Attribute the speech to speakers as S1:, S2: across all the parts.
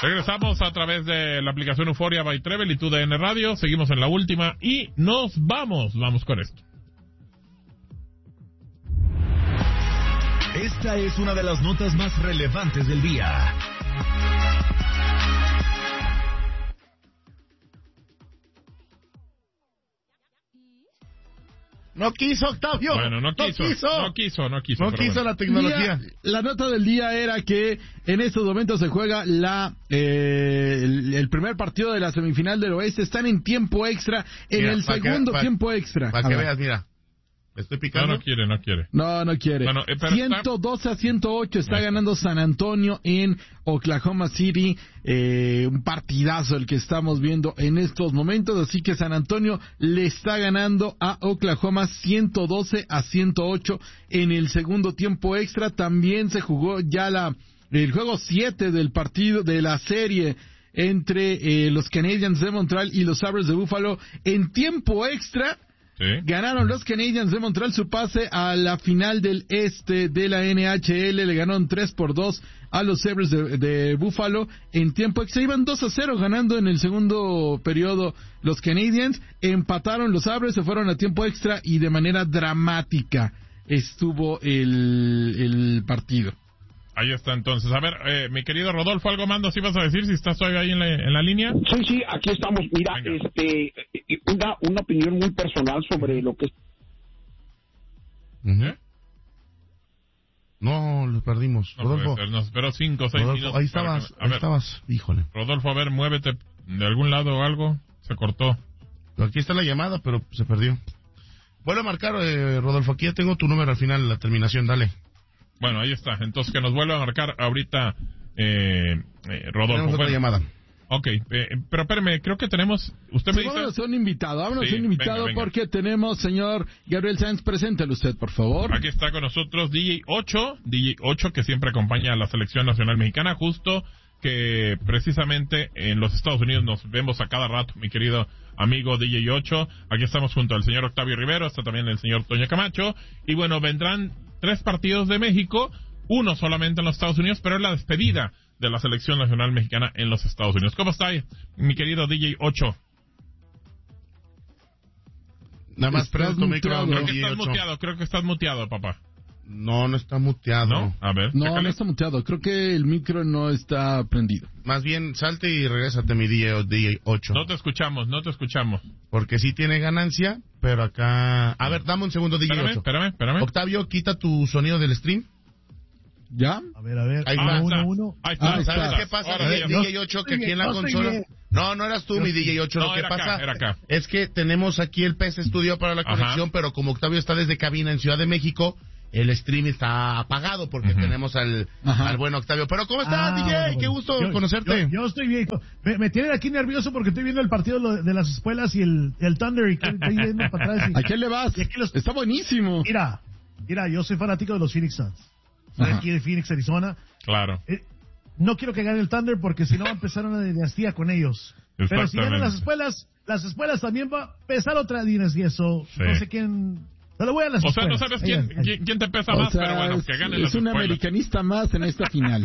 S1: Regresamos a través de la aplicación Euforia by Trevel y TUDN Radio. Seguimos en la última y nos vamos. Vamos con esto.
S2: Esta es una de las notas más relevantes del día.
S3: No quiso, Octavio.
S1: Bueno, no quiso
S3: la tecnología.
S4: La nota del día era que en estos momentos se juega el primer partido de la semifinal del oeste. Están en tiempo extra, el segundo tiempo extra.
S3: Para que veas, mira. Estoy picando.
S1: No quiere.
S4: No quiere.
S1: Bueno,
S4: 112-108 está ganando San Antonio en Oklahoma City. Un partidazo el que estamos viendo en estos momentos. Así que San Antonio le está ganando a Oklahoma 112-108 en el segundo tiempo extra. También se jugó ya el juego 7 del partido de la serie entre los Canadiens de Montreal y los Sabres de Buffalo en tiempo extra.
S1: Sí.
S4: Ganaron los Canadiens de Montreal su pase a la final del este de la NHL. Le ganaron 3-2 a los Sabres de Buffalo en tiempo extra. Iban 2-0 ganando en el segundo periodo los Canadiens. Empataron los Sabres, se fueron a tiempo extra y de manera dramática estuvo el partido.
S1: Ahí está entonces. A ver, mi querido Rodolfo, algo mando, ¿sí vas a decir si estás hoy ahí en la línea?
S5: Sí, aquí estamos. Mira, una opinión muy personal sobre lo que...
S3: Uh-huh. No, lo perdimos.
S1: No,
S3: Rodolfo.
S1: Nos esperó 5 o 6 minutos.
S3: Ahí estabas. Híjole.
S1: Rodolfo, a ver, muévete de algún lado o algo. Se cortó.
S3: Aquí está la llamada, pero se perdió. Vuelve a marcar, Rodolfo. Aquí ya tengo tu número al final, la terminación. Dale.
S1: Bueno, ahí está. Entonces, que nos vuelva a marcar ahorita Rodolfo.
S3: Tenemos otra llamada.
S1: Ok, pero espérame, creo que tenemos... ¿Usted me dice?
S4: Vámonos a un invitado, venga. Porque tenemos, señor Gabriel Sáenz, preséntelo usted, por favor.
S1: Aquí está con nosotros DJ 8, que siempre acompaña a la Selección Nacional Mexicana, justo que precisamente en los Estados Unidos nos vemos a cada rato, mi querido amigo DJ 8. Aquí estamos junto al señor Octavio Rivero, está también el señor Toño Camacho, y bueno, vendrán 3 partidos de México, uno solamente en los Estados Unidos, pero es la despedida de la Selección Nacional Mexicana en los Estados Unidos. ¿Cómo está, mi querido DJ 8?
S3: Nada más prende tu micro.
S1: Creo que estás muteado, papá.
S3: No está muteado.
S1: ¿No? A ver.
S4: No está muteado. Creo que el micro no está prendido.
S3: Más bien, salte y regrésate, mi DJ 8.
S1: No te escuchamos.
S3: Porque sí tiene ganancia, pero acá... A ver, dame un segundo, DJ 8.
S1: Espérame.
S3: Octavio, quita tu sonido del stream.
S4: ¿Ya?
S6: A ver.
S3: Ahí
S1: está.
S6: Uno.
S1: Ahí está.
S3: ¿Sabes qué pasa, DJ 8? Que aquí en la consola... No eras tú, mi DJ 8. Lo que pasa es que tenemos aquí el PS Studio para la conexión, pero como Octavio está desde cabina en Ciudad de México, el stream está apagado porque tenemos al buen Octavio. Pero ¿cómo estás, DJ?
S6: Bueno.
S3: Qué gusto conocerte.
S6: Yo estoy bien. Me tienen aquí nervioso porque estoy viendo el partido de las escuelas y el Thunder y estoy viendo para atrás.
S4: ¿A quién le vas? Está buenísimo.
S6: Mira, yo soy fanático de los Phoenix Suns. Soy aquí de Phoenix, Arizona.
S1: Claro.
S6: No quiero que gane el Thunder porque si no va a empezar una dinastía con ellos. Pero si ganan las escuelas también va a empezar otra dinastía. No sé quién... No le voy a las escuelas.
S1: O sea, no sabes quién te pesa más, pero bueno, que gane las escuelas.
S4: Es un americanista más en esta final.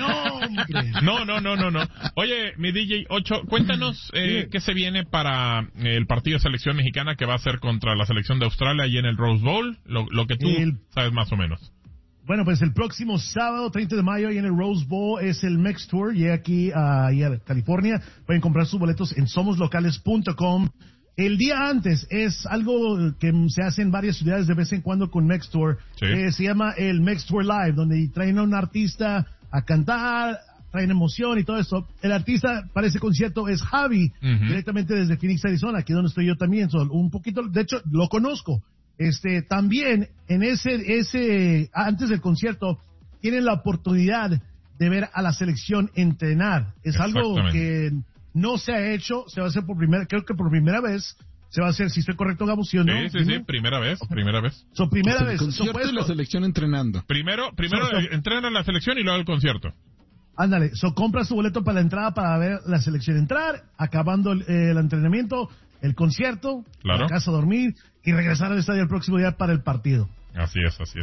S1: No. Oye, mi DJ 8, cuéntanos qué se viene para el partido de selección mexicana que va a ser contra la selección de Australia y en el Rose Bowl, lo que tú sabes más o menos.
S6: Bueno, pues el próximo sábado, 30 de mayo, y en el Rose Bowl es el Mex Tour. Llega aquí a California. Pueden comprar sus boletos en somoslocales.com. El día antes es algo que se hace en varias ciudades de vez en cuando con Mex Tour. Sí. Se llama el Mex Tour Live, donde traen a un artista a cantar, traen emoción y todo eso. El artista para ese concierto es Javi, directamente desde Phoenix, Arizona, aquí donde estoy yo también. Un poquito, de hecho, lo conozco. También en ese antes del concierto tienen la oportunidad de ver a la selección entrenar. Es algo que no se ha hecho, se va a hacer creo que por primera vez se va a hacer, si estoy correcto, Gabo, ¿sí o no?
S1: Sí, primera vez.
S6: Primera vez.
S4: El concierto y la selección entrenando.
S1: Primero entrenan la selección y luego el concierto.
S6: Ándale, compra su boleto para la entrada para ver la selección entrar, acabando el entrenamiento, el concierto, a casa a dormir y regresar al estadio el próximo día para el partido.
S1: Así es.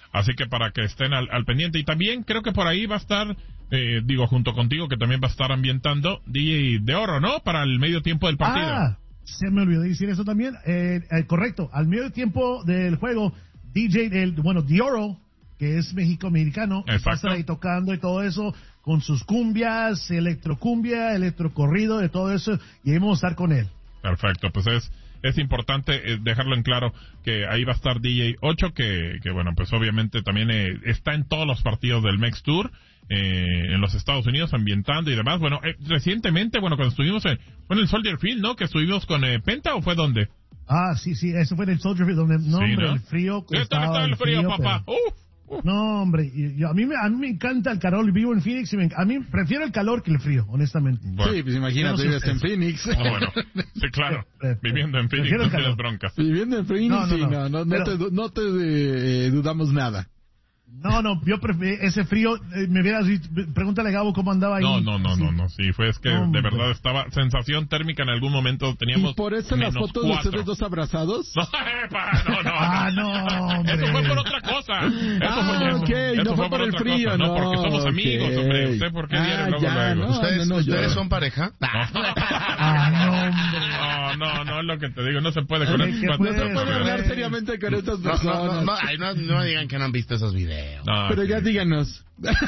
S1: Así que para que estén al pendiente. Y también creo que por ahí va a estar, junto contigo, que también va a estar ambientando DJ de Oro, ¿no? Para el medio tiempo del partido.
S6: Se me olvidó decir eso también. Correcto, al medio tiempo del juego, DJ de Oro, que es México-americano, va a estar ahí tocando y todo eso, con sus cumbias, electrocumbia, electrocorrido, de todo eso, y ahí vamos a estar con él.
S1: Perfecto, pues es importante dejarlo en claro que ahí va a estar DJ 8, que bueno, pues obviamente también está en todos los partidos del Mex Tour, en los Estados Unidos, ambientando y demás. Bueno, recientemente, cuando estuvimos en el Soldier Field, ¿no? Que estuvimos con Penta, ¿o fue dónde?
S6: Sí, eso fue en el Soldier Field, donde, no, hombre, el frío.
S1: ¿Qué tal está el frío, papá?
S6: No, hombre, a mí me encanta el calor, vivo en Phoenix, a mí prefiero el calor que el frío, honestamente.
S4: Bueno. Sí, pues imagínate, vives en Phoenix.
S1: Bueno, sí, claro, viviendo en Phoenix no tienes broncas.
S4: Viviendo en Phoenix, no te dudamos nada.
S6: No, yo prefiero ese frío, me hubieras dicho, pregúntale a Gabo cómo andaba ahí.
S1: No, sí, es que de verdad estaba sensación térmica en algún momento, teníamos.
S4: ¿Y por eso las fotos de ustedes dos abrazados?
S6: No, hombre.
S1: Eso fue por otra cosa. Eso
S4: fue por el frío,
S1: no, porque somos amigos, hombre. ¿Usted por qué viene luego?
S3: ¿Ustedes son pareja?
S1: No, es lo que te digo, no se puede con
S4: eso. No se puede hablar seriamente con estas personas.
S3: No digan que no han visto esos videos.
S4: Pero ya díganos.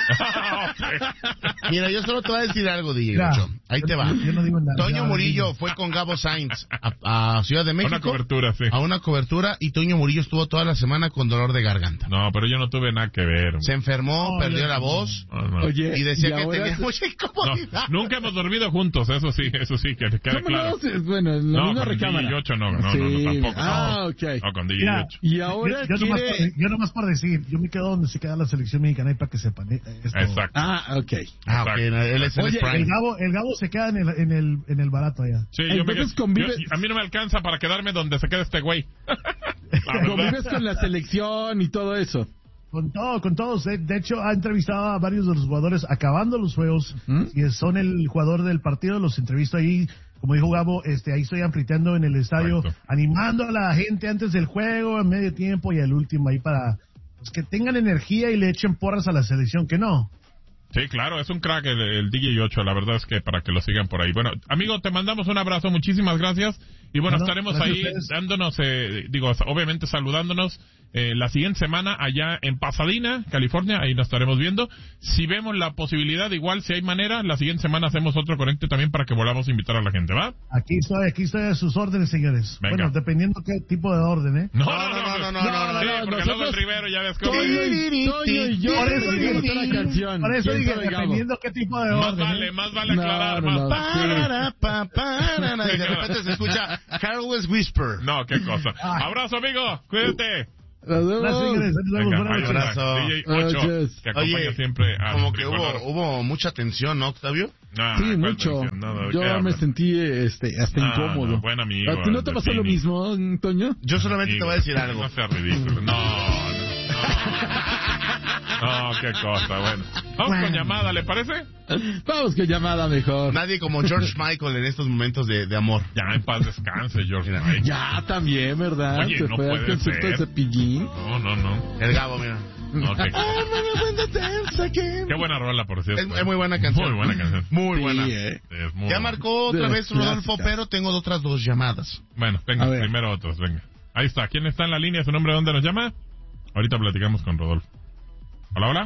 S3: Mira, yo solo te voy a decir algo, DJ. Ahí te va.
S6: Yo no digo nada.
S3: Toño Murillo fue con Gabo Sainz a Ciudad de México.
S1: A una
S3: cobertura, y Toño Murillo estuvo toda la semana con dolor de garganta.
S1: No, pero yo no tuve nada que ver.
S3: Se enfermó, perdió la voz.
S4: Oye,
S3: y decía que tenía mucha incomodidad.
S1: Nunca hemos dormido juntos, eso sí, que quede claro.
S4: Bueno, en la misma recámara.
S1: DJ 8 no, tampoco.
S4: Ok.
S1: No, con DJ 8.
S4: Y ahora
S6: yo nomás por decir, yo me quedo donde se queda la selección mexicana, para que sepan.
S1: Exacto.
S4: Ok.
S3: Él es
S6: el Gabo se queda en el barato allá.
S1: Sí, a mí no me alcanza para quedarme donde se queda este güey.
S4: Convives con la selección y todo eso.
S6: Con todos. De hecho, ha entrevistado a varios de los jugadores acabando los juegos. Y son el jugador del partido, los entrevisto ahí. Como dijo Gabo, ahí estoy anfitriando en el estadio, animando a la gente antes del juego, en medio tiempo y al último ahí para que tengan energía y le echen porras a la selección, que no.
S1: Sí, claro, es un crack el DJ 8, la verdad es que para que lo sigan por ahí. Bueno, amigo, te mandamos un abrazo, muchísimas gracias. Y bueno, estaremos ahí dándonos, obviamente saludándonos la siguiente semana allá en Pasadena, California, ahí nos estaremos viendo. Si vemos la posibilidad, igual si hay manera, la siguiente semana hacemos otro conecte también para que volvamos a invitar a la gente, ¿va?
S6: Aquí estoy a sus órdenes, señores.
S1: Venga.
S6: Bueno, dependiendo qué tipo de orden, ¿eh?
S1: No, porque luego el Rivero ya ves cómo.
S4: Toño y yo,
S6: por eso dije, dependiendo qué tipo de orden.
S1: Más vale aclarar.
S3: Y de repente se escucha Carlos Whisper.
S1: No, qué cosa. Abrazo, amigo, cuídate.
S3: Un abrazo.
S1: DJ 8, que acompaña siempre a
S3: como que hubo mucha tensión, ¿no, Octavio?
S4: Sí, mucho. Yo me sentí hasta incómodo.
S1: Buen amigo.
S4: ¿A ti no te pasó lo mismo, Toño?
S3: Yo solamente te voy a decir algo.
S1: No sea ridículo. No, qué cosa, bueno. Vamos con llamada, ¿le parece?
S4: Vamos con llamada mejor.
S3: Nadie como George Michael en estos momentos de amor.
S1: Ya en paz descanse, George Michael.
S4: Ya también, ¿verdad?
S1: Oye,
S4: se
S1: no
S4: fue al concierto de Cepillín.
S1: No.
S3: El Gabo, mira.
S1: Okay. Qué buena rola, por cierto.
S3: Es muy buena canción.
S1: Muy buena canción.
S3: Muy buena.
S1: Sí,
S3: ya marcó otra vez Rodolfo, pero tengo otras 2 llamadas.
S1: Bueno, venga, primero otros, venga. Ahí está. ¿Quién está en la línea? ¿Su nombre? ¿Dónde nos llama? Ahorita platicamos con Rodolfo. Hola.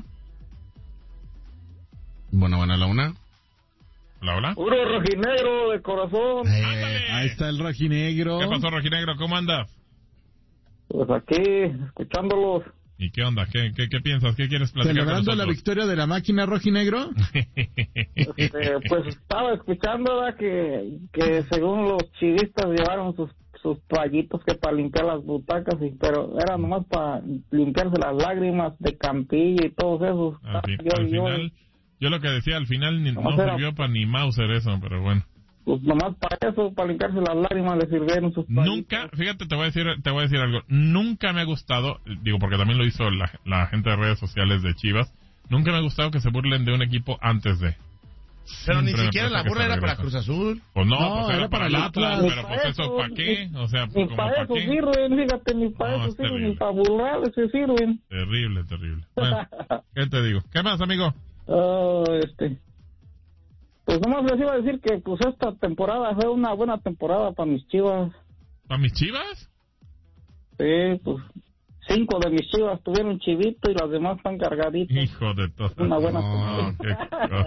S3: Bueno, la una.
S1: Hola.
S5: Puro rojinegro de corazón.
S4: Ahí está el rojinegro.
S1: ¿Qué pasó, rojinegro? ¿Cómo andas?
S5: Pues aquí, escuchándolos.
S1: ¿Y qué onda? ¿Qué piensas? ¿Qué quieres platicar con nosotros?
S4: ¿Celebrando la victoria de la máquina rojinegro?
S5: Pues estaba escuchando, ¿verdad? Que según los chivistas llevaron sus toallitos que para limpiar las butacas, pero era nomás para limpiarse las lágrimas de Campillo y todos esos.
S1: Al final, yo lo que decía, al final no sirvió para ni Mauser eso, pero bueno.
S5: Pues nomás para eso, para limpiarse las lágrimas le sirvieron sus toallitos.
S1: Nunca, fíjate, te voy a decir algo, nunca me ha gustado, porque también lo hizo la gente de redes sociales de Chivas, nunca me ha gustado que se burlen de un equipo antes de.
S3: Pero ni siquiera la burra era para Cruz Azul.
S1: Pues no, pues era para el Atlas, pero pues eso, ¿para qué? O sea,
S5: pues como para eso sirven, fíjate, ni para eso sirven, ni para burlarles se sirven.
S1: Terrible. Bueno, ¿qué te digo? ¿Qué más, amigo?
S5: Pues nomás les iba a decir que pues esta temporada fue una buena temporada para mis Chivas.
S1: ¿Para mis Chivas?
S5: Sí, pues 5 de mis Chivas tuvieron chivito y las demás están cargaditas.
S1: Hijo de todo.
S5: Una buena
S1: temporada.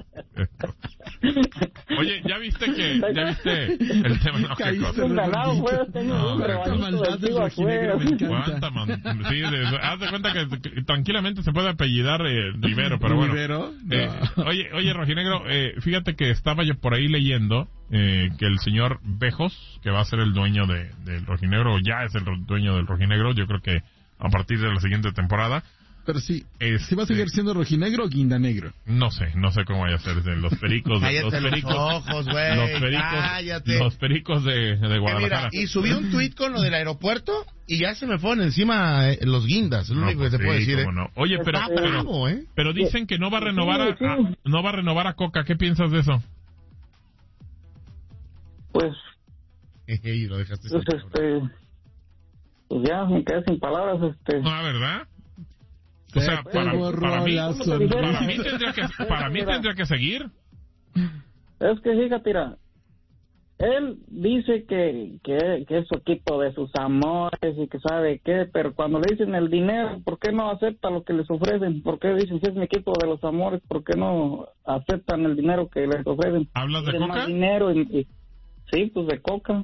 S1: Oye, ¿ya viste el tema? No, qué cosa. Sí, haz de cuenta que tranquilamente se puede apellidar Rivero, pero bueno. ¿Rivero? No. Oye, Rojinegro, fíjate que estaba yo por ahí leyendo que el señor Bejos, que va a ser el dueño del Rojinegro, o ya es el dueño del Rojinegro, yo creo que a partir de la siguiente temporada.
S4: Pero sí, ¿si va a seguir siendo rojinegro o guindanegro?
S1: No sé cómo vaya a ser. Los pericos, los pericos de Guadalajara.
S3: Mira, y subí un tuit con lo del aeropuerto y ya se me fueron encima los guindas, es lo único que se puede decir.
S1: No. Oye, pero dicen que no va a renovar a Coca. ¿Qué piensas de eso?
S5: Pues
S3: lo dejaste
S5: pues ya me quedé sin palabras.
S1: No, ¿verdad? O sea, para mí tendría que seguir.
S5: Es que fíjate, mira, él dice que es su equipo de sus amores y que sabe qué, pero cuando le dicen el dinero, ¿por qué no acepta lo que les ofrecen? ¿Por qué dicen si es mi equipo de los amores? ¿Por qué no aceptan el dinero que les ofrecen?
S1: ¿Hablas de Coca?
S5: Más dinero sí, pues de Coca.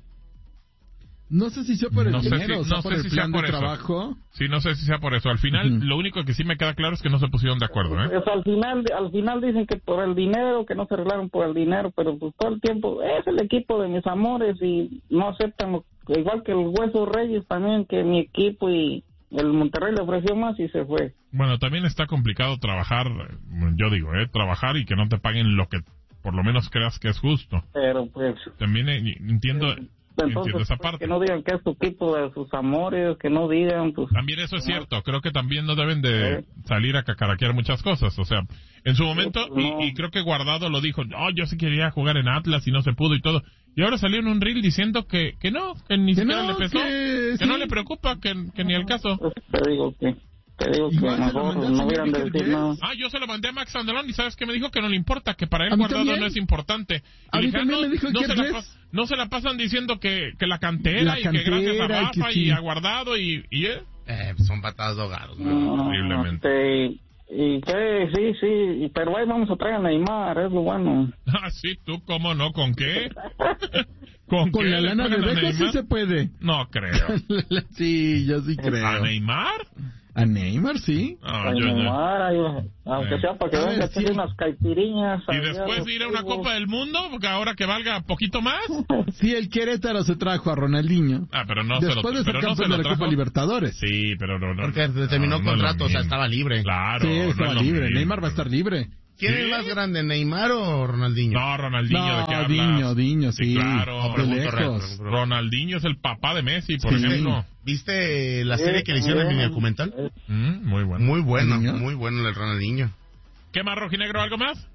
S4: No sé si sea por el dinero, por el plan de trabajo.
S1: Sí, no sé si sea por eso. Al final, lo único que sí me queda claro es que no se pusieron de acuerdo, ¿eh?
S5: Pues al final dicen que por el dinero, que no se arreglaron por el dinero, pero pues todo el tiempo es el equipo de mis amores y no aceptan, igual que el Hueso Reyes también, que mi equipo y el Monterrey le ofreció más y se fue.
S1: Bueno, también está complicado trabajar, yo digo, trabajar y que no te paguen lo que por lo menos creas que es justo.
S5: Pero pues...
S1: También entiendo...
S5: Entonces,
S1: esa parte.
S5: Que no digan que es su equipo de sus amores, que no digan... Pues,
S1: también eso es cierto, creo que también no deben de salir a cacaraquear muchas cosas, o sea, en su momento, y creo que Guardado lo dijo, yo sí quería jugar en Atlas y no se pudo y todo, y ahora salió en un reel diciendo que no, que ni siquiera le pesó, que no le preocupa, que ni el caso.
S5: Te digo que mejor no hubieran de decir nada.
S1: Yo se lo mandé a Max Andalón y ¿sabes qué me dijo? Que no le importa, que para él Guardado no es importante. Y dije, no se la pasan diciendo que la cantera y que gracias a Rafa y a Guardado y
S3: son patadas de ahogados.
S1: Horriblemente.
S5: Y que sí, pero ahí vamos a traer a Neymar, es lo bueno.
S1: Sí, tú, ¿cómo no? ¿Con qué?
S4: ¿Con la lana de Beco sí se puede?
S1: No creo.
S4: Sí, yo sí creo.
S1: ¿A Neymar?
S4: ¿A Neymar, sí?
S5: Neymar, aunque sea para que venga a hacer unas caipiriñas.
S1: ¿Y después ir a una Copa del Mundo? Porque ahora que valga poquito más.
S4: Sí, el Querétaro se trajo a Ronaldinho.
S1: Pero no
S4: después de ser campeón de la Copa Libertadores.
S1: Sí, pero no.
S3: Porque terminó contrato, o sea, estaba libre.
S1: Claro.
S4: Sí, estaba libre. Neymar va a estar libre.
S3: ¿Quién es más grande, Neymar o Ronaldinho?
S1: No, Ronaldinho, ¿de qué hablas?
S4: Diño, sí.
S1: Claro, Ronaldinho es el papá de Messi, por ejemplo.
S3: ¿Viste la serie que le hicieron en mi documental?
S1: Muy bueno.
S3: Muy bueno el Ronaldinho.
S1: ¿Qué más, Rojinegro? ¿Algo más?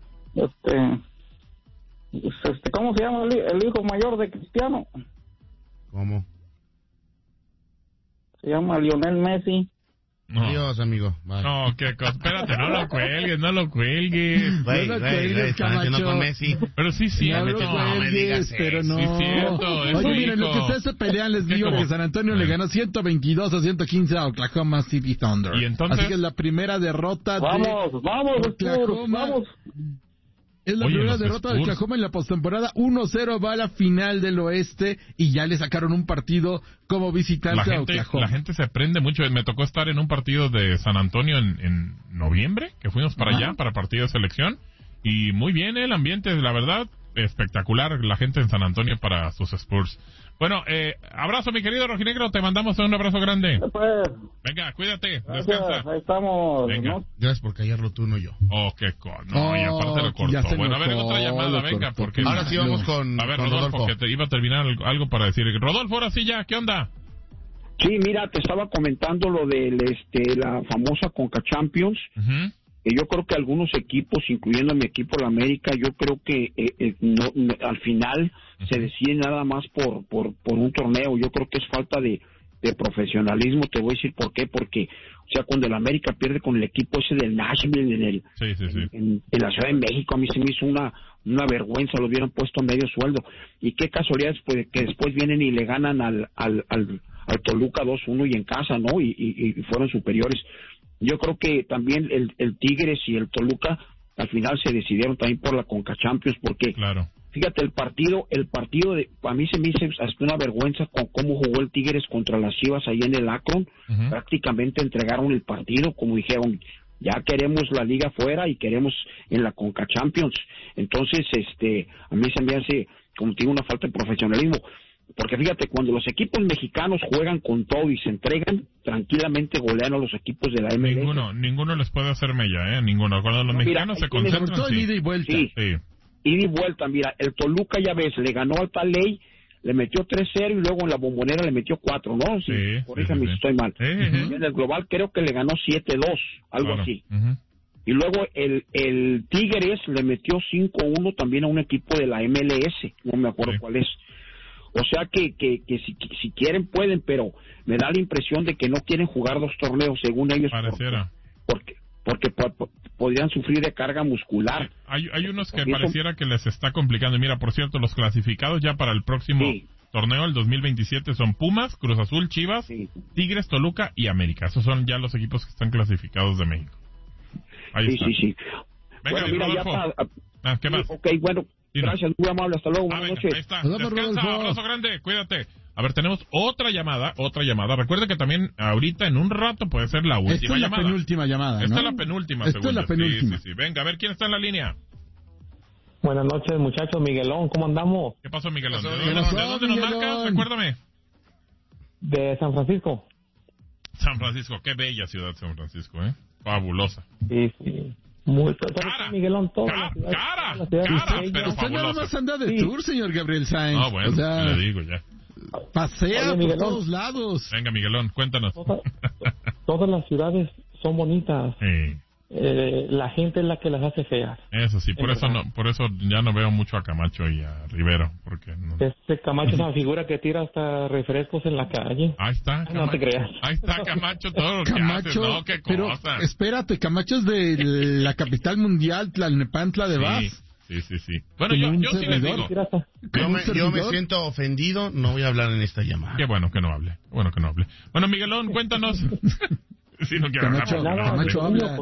S5: ¿Cómo se llama el hijo mayor de Cristiano?
S3: ¿Cómo?
S5: Se llama Lionel Messi.
S3: No. Adiós, amigo. Bye.
S1: No, qué cosa. Espérate, no lo cuelgues.
S3: Güey, están haciendo con Messi.
S1: Pero sí,
S4: no lo cuelgues, pero no.
S1: Sí, cierto.
S4: Oye, miren, lo que ustedes se pelean, les digo que San Antonio le ganó 122-115 a Oklahoma City Thunder.
S1: ¿Y entonces?
S4: Así que es la primera derrota de Oklahoma.
S5: Vamos.
S4: Es la primera derrota de Oklahoma en la postemporada. 1-0 va a la final del oeste y ya le sacaron un partido como visitante a Oklahoma.
S1: La gente se prende mucho. Me tocó estar en un partido de San Antonio en noviembre, que fuimos para allá, para partido de selección. Y muy bien el ambiente, la verdad, espectacular la gente en San Antonio para sus Spurs. Bueno, abrazo, mi querido Rojinegro, te mandamos un abrazo grande. Venga, cuídate, descansa.
S5: Ahí estamos.
S1: Venga.
S5: ¿No?
S3: Gracias por callarlo tú, no yo.
S1: Qué no, y aparte lo cortó. Bueno, a ver, otra llamada, venga, porque...
S3: Ahora sí vamos con...
S1: A ver, Rodolfo, que te iba a terminar algo para decir. Rodolfo, ahora sí ya, ¿qué onda?
S7: Sí, mira, te estaba comentando lo de la famosa Conca Champions. yo creo que algunos equipos, incluyendo mi equipo, la América, yo creo que al final se decide nada más por un torneo. Yo creo que es falta de profesionalismo. Te voy a decir por qué, porque, o sea, cuando el América pierde con el equipo ese del Nashville en la Ciudad de México, a mí se me hizo una vergüenza, lo hubieran puesto a medio sueldo. Y qué casualidad que después vienen y le ganan al Toluca 2-1 y en casa, ¿no? Y fueron superiores. Yo creo que también el Tigres y el Toluca al final se decidieron también por la Conca Champions, porque fíjate, el partido a mí se me hizo hasta una vergüenza con cómo jugó el Tigres contra las Chivas ahí en el Akron. Prácticamente entregaron el partido, como dijeron, ya queremos la liga fuera y queremos en la Conca Champions. Entonces, a mí se me hace, como te digo, una falta de profesionalismo. Porque fíjate, cuando los equipos mexicanos juegan con todo y se entregan, tranquilamente golean a los equipos de la MLS.
S1: Ninguno les puede hacer mella, ninguno. Cuando los mexicanos se concentran,
S4: ida y vuelta.
S7: Sí. Ida y vuelta. Mira, el Toluca, ya ves, le ganó al Paley, le metió 3-0 y luego en la Bombonera le metió 4, ¿no? Sí, corríjame si estoy mal. En el global creo que le ganó 7-2, algo así. Y luego el Tigres le metió 5-1 también a un equipo de la MLS, no me acuerdo cuál es. O sea que si quieren pueden, pero me da la impresión de que no quieren jugar 2 torneos según ellos.
S1: Pareciera.
S7: Porque podrían sufrir de carga muscular.
S1: Hay unos que pareciera que les está complicando. Y mira, por cierto, los clasificados ya para el próximo torneo, el 2027, son Pumas, Cruz Azul, Chivas, Tigres, Toluca y América. Esos son ya los equipos que están clasificados de México. Ahí está.
S7: Sí.
S1: Venga,
S7: bueno, mira, ya está.
S1: ¿Qué más?
S7: Ok, bueno. Gracias, muy amable, hasta luego, buenas noches.
S1: Ahí está, descansa, abrazo grande, cuídate. A ver, tenemos otra llamada. Recuerde que también ahorita en un rato puede ser la última llamada.
S4: Esta es la penúltima llamada, ¿no?
S1: Esta es la penúltima,
S4: Esta es la penúltima.
S1: Sí. Venga, a ver, ¿quién está en la línea?
S8: Buenas noches, muchachos. Miguelón, ¿cómo andamos?
S1: ¿Qué pasó, Miguelón? ¿De dónde nos marcas? Recuérdame.
S8: De San Francisco.
S1: San Francisco, qué bella ciudad San Francisco, Fabulosa.
S8: Sí. Muy Miguelón,
S1: cara, pero
S4: usted nada más anda de tour, señor Gabriel Sainz.
S1: No, bueno, le digo ya.
S4: Pasea por todos lados.
S1: Venga, Miguelón, cuéntanos.
S8: Todas las ciudades son bonitas.
S1: Sí.
S8: La gente es la que las hace feas.
S1: Eso sí, por eso ya no veo mucho a Camacho y a Rivero, porque
S8: Camacho es una figura que tira hasta refrescos en la calle.
S1: Ahí está,
S8: Camacho. No te creas.
S1: Ahí está Camacho, todo lo que hace, ¿no? Qué
S4: pero
S1: cosa.
S4: Espérate, Camacho es de la capital mundial, Tlalnepantla de Vaz.
S1: Sí. Bueno, yo sí les digo.
S3: Yo me siento ofendido, no voy a hablar en esta llamada.
S1: Qué bueno que no hable. Bueno, Miguelón, cuéntanos. Si no quiero
S4: Camacho habla.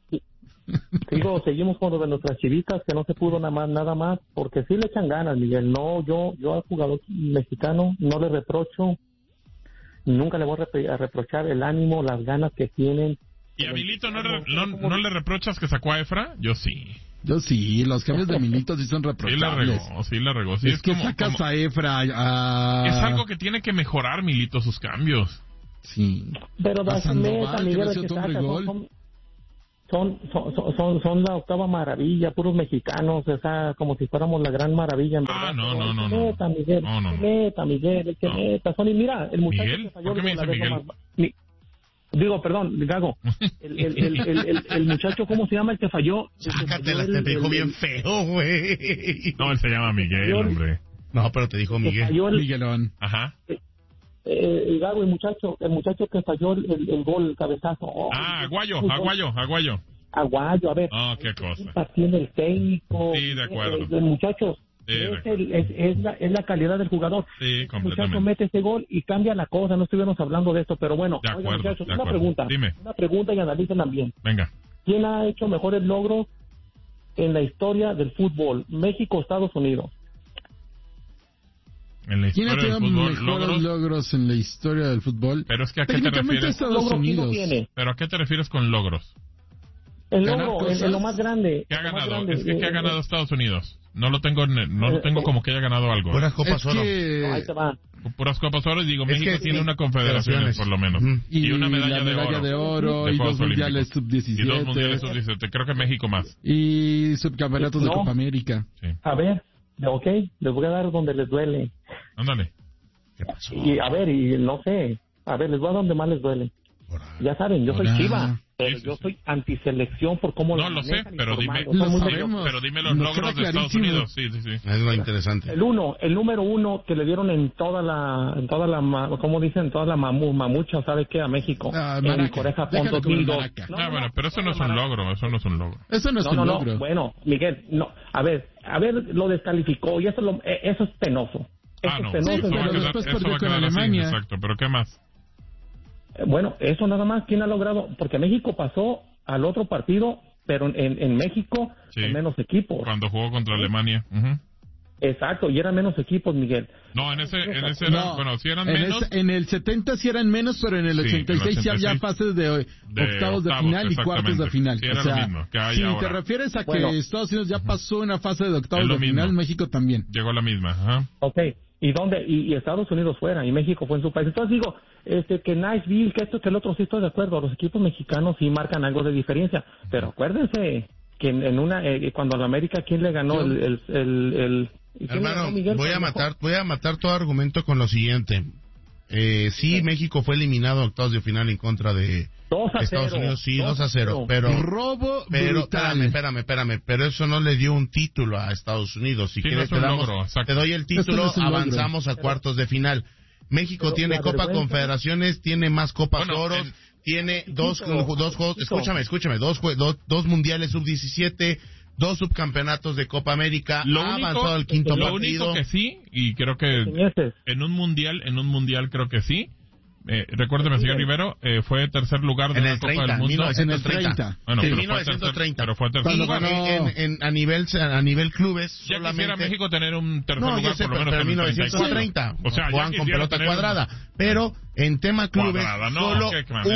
S8: Digo, seguimos con lo de nuestras chivitas, que no se pudo nada más, porque sí le echan ganas, Miguel. No, yo al jugador mexicano no le reprocho, nunca le voy a reprochar el ánimo, las ganas que tienen.
S1: ¿Y a Milito no le reprochas que sacó a Efra? Yo sí,
S4: los cambios de Milito sí son reprochables.
S1: Sí la regó. Sí,
S4: es que sacas a Efra
S1: Es algo que tiene que mejorar Milito, sus cambios.
S4: Sí.
S8: Pero Miguel, son la octava maravilla, puros mexicanos, o sea, como si fuéramos la gran maravilla. En verdad.
S1: No.
S8: Miguel, que neta. Y mira, el muchacho
S1: ¿Miguel?
S8: que falló.
S1: ¿Por qué me dice Miguel?
S8: Digo, perdón, Gago. El muchacho, ¿cómo se llama el que falló?
S3: Sácatela, te dijo bien feo, güey.
S1: No, él se llama Miguel, hombre.
S3: No, pero te dijo Miguel.
S4: Miguelón.
S1: Ajá.
S8: Gago, el muchacho que falló el gol, el cabezazo.
S1: Aguayo.
S8: A ver.
S1: Qué cosa.
S8: Partiendo el técnico.
S1: Sí, de acuerdo.
S8: El muchacho. Es la calidad del jugador.
S1: Sí, completamente.
S8: El muchacho mete ese gol y cambia la cosa. No estuvimos hablando de esto, pero bueno.
S1: De acuerdo,
S8: muchachos,
S1: de
S8: una
S1: acuerdo.
S8: pregunta.
S1: Dime.
S8: Una pregunta y analicen también.
S1: Venga.
S8: ¿Quién ha hecho mejores logros en la historia del fútbol? ¿México o Estados Unidos?
S1: En la historia
S4: ¿Quién ha tenido mejores logros en la historia del fútbol?
S1: Pero es que ¿a qué te refieres?
S4: Estados Unidos.
S1: ¿Pero a qué te refieres con logros?
S8: El logro, lo más grande.
S1: ¿Qué ha ganado? ¿Qué ha ganado Estados Unidos? No lo tengo como que haya ganado algo.
S3: Puras Copas Oro.
S8: Ahí te va.
S1: Puras Copas Oro, y digo, México tiene una confederación, por lo menos. Y una medalla
S4: de oro y 2 mundiales sub-17.
S1: Y 2 mundiales sub-17. Creo que México más.
S4: Y subcampeonatos de Copa América.
S1: Sí.
S8: A ver, ok, les voy a dar donde les duele.
S1: Ándale.
S3: ¿Qué pasó?
S8: Y a ver, y no sé. A ver, les voy a dar donde más les duele. Ya saben, yo soy Chiva. Pero yo soy antiselección por cómo
S1: no lo sé, pero dime los logros de Estados Unidos. Sí.
S3: Es lo interesante.
S8: El número uno que le dieron en toda la ¿cómo dicen? Toda la mamucha, ¿sabe qué? A México. En Corea, Japón, 2002.
S1: Bueno, pero eso no es un logro, Eso no es un
S8: logro. Bueno, Miguel, no. A ver, lo descalificó y eso es penoso.
S1: No. Después perdió con Alemania. Exacto, pero ¿qué más?
S8: Bueno, eso nada más. ¿Quién ha logrado? Porque México pasó al otro partido, pero en México con menos equipos.
S1: Cuando jugó contra Alemania.
S8: Exacto, y eran menos equipos, Miguel.
S1: No, en ese no, bueno, sí eran menos.
S4: En el 70 sí eran menos, pero en el 86 sí había fases de octavos de final y cuartos de final.
S1: Sí, era lo mismo que hay
S4: si
S1: ahora.
S4: Te refieres a que Estados Unidos ya pasó una fase de octavos de final, México también.
S1: Llegó la misma, ajá.
S8: Okay. ¿Y dónde? Y Estados Unidos fuera, y México fue en su país. Entonces digo, que Niceville, que esto, que el otro, sí estoy de acuerdo. Los equipos mexicanos sí marcan algo de diferencia. Pero acuérdense que cuando a la América, ¿quién le ganó el
S3: Hermano, voy a matar todo argumento con lo siguiente. Sí, México fue eliminado en octavos de final en contra de Estados Unidos, sí, 2-0, pero espérame, pero eso no le dio un título a Estados Unidos. Si quieres te doy el título, avanzamos a cuartos de final. México tiene Copa Confederaciones, tiene más Copas Oros, tiene dos juegos, escúchame, dos mundiales sub-17, 2 subcampeonatos de Copa América, ha avanzado al quinto partido.
S1: Lo único que sí, y creo que en un mundial creo que sí. Recuérdeme, señor Rivero, fue tercer lugar de la Copa del Mundo.
S3: 1930.
S1: Bueno,
S3: sí, 1930.
S1: Pero fue tercer lugar.
S3: A nivel clubes,
S1: ya
S3: solamente...
S1: quisiera México tener un tercer lugar,
S3: yo sé,
S1: por lo menos
S3: en 1930.
S1: O sea,
S3: Juan con pelota cuadrada. Pero en tema clubes, solo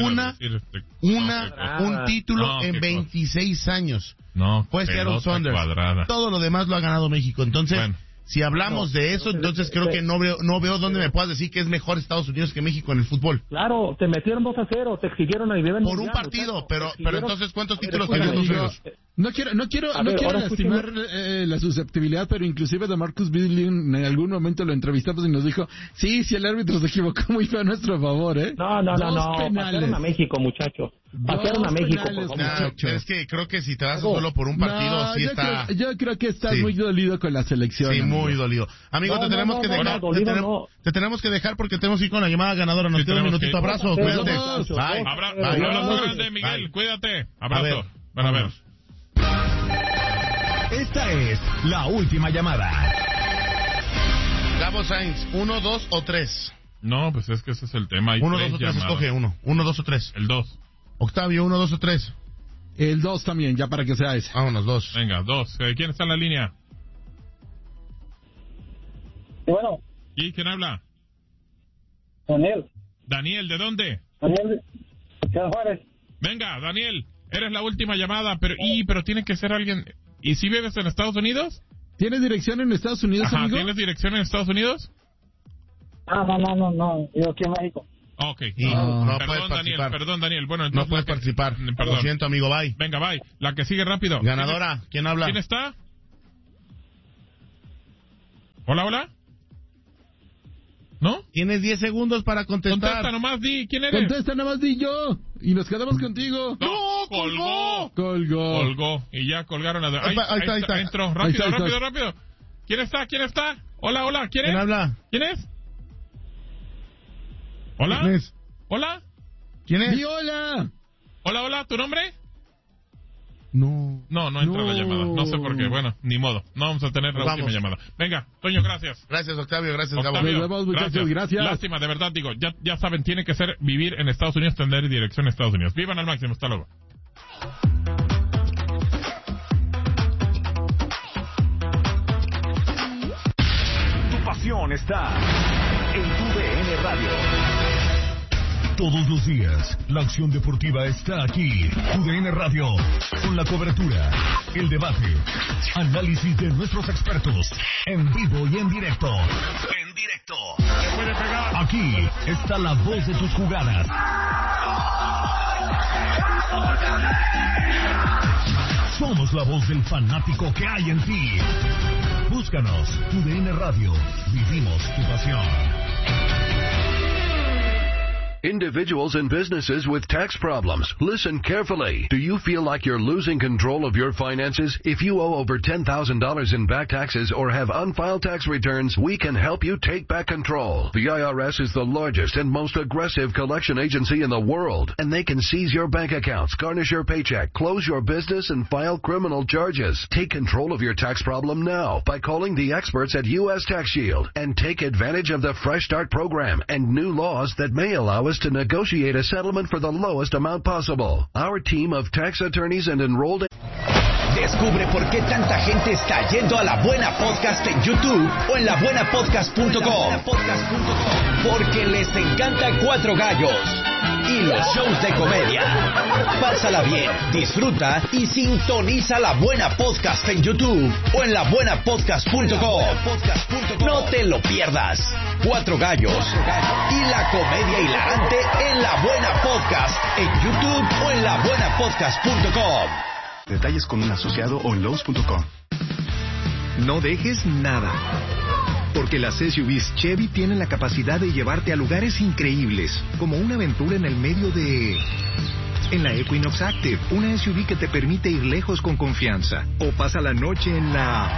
S3: un título en 26 años.
S1: No,
S3: fue Seattle Sounders. Todo lo demás lo ha ganado México. Entonces... Bueno. Si hablamos de eso, entonces creo que no veo dónde me puedas decir que es mejor Estados Unidos que México en el fútbol.
S8: Claro, te metieron 2-0, te exigieron a nivel
S3: por un partido, pero entonces ¿cuántos títulos tiene Estados Unidos?
S4: No quiero lastimar la susceptibilidad, pero inclusive de Marcus Billing en algún momento lo entrevistamos y nos dijo, sí, el árbitro se equivocó muy feo a nuestro favor,
S8: No, pasaron a México, muchachos. Pasaron a México,
S3: es que creo que si te vas solo por un partido, sí está...
S4: Yo creo que estás muy dolido con la selección.
S3: Sí, muy dolido. Amigo, te tenemos que dejar. Te tenemos que dejar porque tenemos que ir con la llamada ganadora. Nos queda un minutito. Abrazo, cuídate.
S1: Abrazo grande, Miguel. Cuídate. Abrazo. Van a ver.
S2: Esta es la última llamada.
S3: Gabo Sainz, 1, 2 o 3.
S1: No, pues es que ese es el tema.
S3: 1, 2 o 3, escoge uno. 1, 2 o 3.
S1: El 2.
S3: Octavio, 1, 2 o 3.
S4: El 2 también, ya para que sea ese.
S3: Vámonos, 2.
S1: Venga, 2. ¿Quién está en la línea?
S5: Bueno.
S1: ¿Y quién habla?
S5: Daniel.
S1: Daniel, ¿de dónde?
S5: Daniel de Juárez.
S1: Venga, Daniel, eres la última llamada, pero tiene que ser alguien... ¿Y si vives en Estados Unidos?
S4: ¿Tienes dirección en Estados Unidos, amigo?
S1: ¿Tienes dirección en Estados Unidos?
S5: No, yo aquí en México.
S1: Ok.
S3: No puedes participar.
S1: Perdón, Daniel. Bueno,
S3: no puedes participar. Perdón. Lo siento, amigo, bye.
S1: Venga, bye. La que sigue rápido.
S3: Ganadora, ¿quién habla?
S1: ¿Quién está? Hola. ¿No?
S3: Tienes 10 segundos para contestar.
S1: Contesta nomás, di. ¿Quién eres?
S4: Contesta nomás, di yo. Y nos quedamos contigo.
S1: No, colgó. Y ya colgaron a...
S3: Ahí está.
S1: Entró. Rápido. ¿Quién está? Hola.
S3: ¿Quién habla?
S1: ¿Quién es? ¿Hola?
S3: ¿Quién es?
S1: ¿Hola?
S4: ¿Quién es? Di hola.
S1: Hola, ¿tu nombre?
S3: No
S1: entra la llamada. No sé por qué. Bueno, ni modo. No vamos a tener la última llamada. Venga, Toño, gracias.
S3: Gracias, Octavio. Gracias, Gabo.
S4: Nos vemos, muchachos. Gracias.
S1: Lástima, de verdad, digo, ya saben, tiene que ser vivir en Estados Unidos, tener dirección en Estados Unidos. Vivan al máximo. Hasta luego.
S2: Tu pasión está en tu DN Radio. Todos los días, la acción deportiva está aquí. UDN Radio, con la cobertura, el debate, análisis de nuestros expertos, en vivo y en directo. Aquí está la voz de tus jugadas. Somos la voz del fanático que hay en ti. Búscanos, UDN Radio, vivimos tu pasión.
S9: Individuals and businesses with tax problems, listen carefully. Do you feel like you're losing control of your finances? If you owe over $10,000 in back taxes or have unfiled tax returns, we can help you take back control. The IRS is the largest and most aggressive collection agency in the world, and they can seize your bank accounts, garnish your paycheck, close your business, and file criminal charges. Take control of your tax problem now by calling the experts at U.S. Tax Shield and take advantage of the Fresh Start program and new laws that may allow us to negotiate a settlement for the lowest amount possible. Our team of tax attorneys and enrolled...
S10: Descubre por qué tanta gente está yendo a La Buena Podcast en YouTube o en labuenapodcast.com. Porque les encanta Cuatro Gallos y los shows de comedia. Pásala bien, disfruta y sintoniza La Buena Podcast en YouTube o en labuenapodcast.com. No te lo pierdas. Cuatro Gallos y la comedia hilarante en La Buena Podcast en YouTube o en labuenapodcast.com.
S11: Detalles con un asociado o en Lowe's.com. No dejes nada, porque las SUVs Chevy tienen la capacidad de llevarte a lugares increíbles, como una aventura en el medio de... En la Equinox Active, una SUV que te permite ir lejos con confianza. O pasa la noche en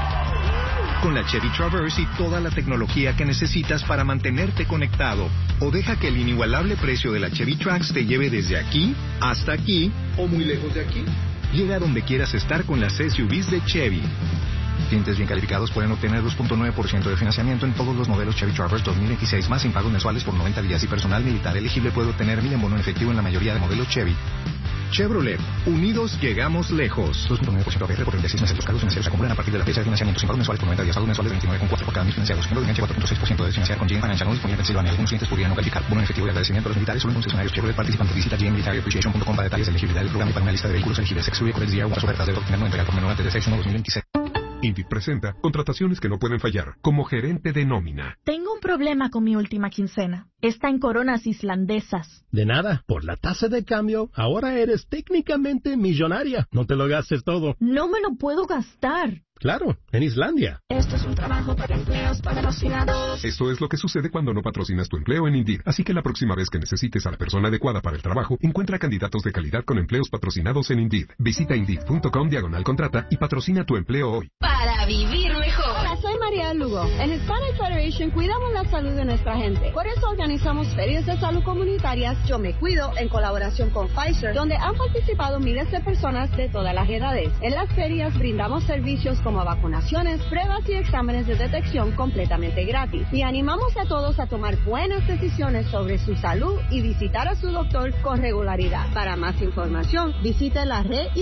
S11: la... Con la Chevy Traverse y toda la tecnología que necesitas para mantenerte conectado. O deja que el inigualable precio de la Chevy Trax te lleve desde aquí hasta aquí o muy lejos de aquí. Llega a donde quieras estar con las SUVs de Chevy. Clientes bien calificados pueden obtener 2.9% de financiamiento en todos los modelos Chevy Traverse 2016 más sin pagos mensuales por 90 días y personal militar elegible puede obtener 1,000 en bono en efectivo en la mayoría de modelos Chevy. Chevrolet, unidos llegamos lejos. 2.9% APR por 36 meses. Los cargos financieros se acumulan a partir de la fecha de financiamiento sin pagos mensuales por 90 días. Pagos mensuales 29,4 por cada 1,000 financiados. Ejemplo de enganche 4.6% de desfinanciar con GM Financial no disponible en Pensilvania. Algunos clientes podrían no calificar. Bono en efectivo y agradecimiento a los militares solo en concesionarios Chevrolet participantes. Visita gmmilitaryappreciation.com para detalles de elegibilidad del programa y para una lista de vehículos elegibles. Excluye Codex Día u ofertas de obtener no entrega por menor antes de 6/1/2026.
S12: Indeed presenta contrataciones que no pueden fallar. Como gerente de nómina.
S13: Tengo un problema con mi última quincena. Está en coronas islandesas.
S14: De nada. Por la tasa de cambio, ahora eres técnicamente millonaria. No te lo gastes todo.
S13: No me lo puedo gastar.
S14: Claro, en Islandia.
S15: Esto es un trabajo para empleos patrocinados.
S12: Esto es lo que sucede cuando no patrocinas tu empleo en Indeed. Así que la próxima vez que necesites a la persona adecuada para el trabajo, encuentra candidatos de calidad con empleos patrocinados en Indeed. Visita Indeed.com/contrata y patrocina tu empleo hoy.
S15: Para vivir mejor.
S16: Hola, soy María Lugo. En Hispanic Federation cuidamos la salud de nuestra gente. Por eso organizamos ferias de salud comunitarias Yo Me Cuido en colaboración con Pfizer, donde han participado miles de personas de todas las edades. En las ferias brindamos servicios como vacunaciones, pruebas y exámenes de detección completamente gratis. Y animamos a todos a tomar buenas decisiones sobre su salud y visitar a su doctor con regularidad. Para más información, visite la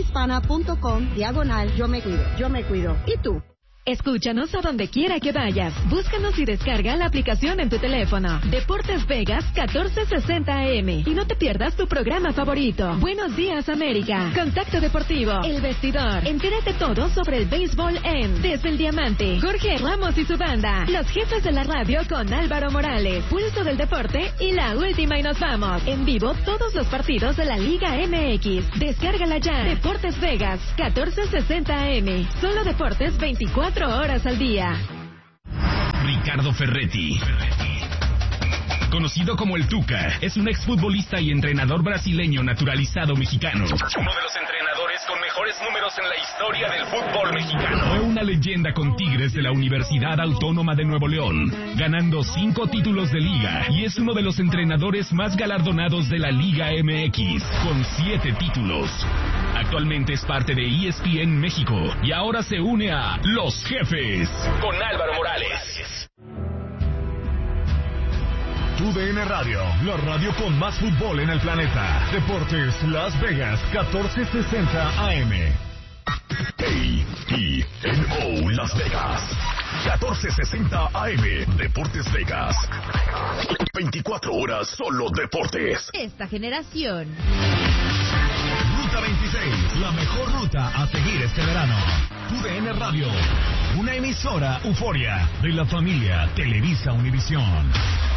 S16: redhispana.com/Yo Me Cuido. Yo Me Cuido. ¿Y tú?
S17: Escúchanos a donde quiera que vayas. Búscanos y descarga la aplicación en tu teléfono. Deportes Vegas 1460 AM. Y no te pierdas tu programa favorito. Buenos días, América. Contacto Deportivo. El Vestidor. Entérate todo sobre el béisbol en Desde el Diamante. Jorge Ramos y su banda. Los jefes de la radio con Álvaro Morales. Pulso del Deporte y la última y nos vamos. En vivo todos los partidos de la Liga MX. Descárgala ya. Deportes Vegas 1460 AM. Solo deportes 24 horas al día.
S18: Ricardo Ferretti, conocido como el Tuca, es un exfutbolista y entrenador brasileño naturalizado mexicano. Uno de los entrenadores con mejores números en la historia del fútbol mexicano. Fue una leyenda con Tigres de la Universidad Autónoma de Nuevo León, ganando 5 títulos de liga, y es uno de los entrenadores más galardonados de la Liga MX, con 7 títulos. Actualmente es parte de ESPN México y ahora se une a Los Jefes con Álvaro Morales.
S2: TUDN Radio, la radio con más fútbol en el planeta. Deportes Las Vegas 1460 AM. AENO Las Vegas 1460 AM. Deportes Vegas. 24 horas solo deportes.
S19: Esta generación.
S2: Ruta 26, la mejor ruta a seguir este verano. TUDN Radio, una emisora Euforia de la familia Televisa Univisión.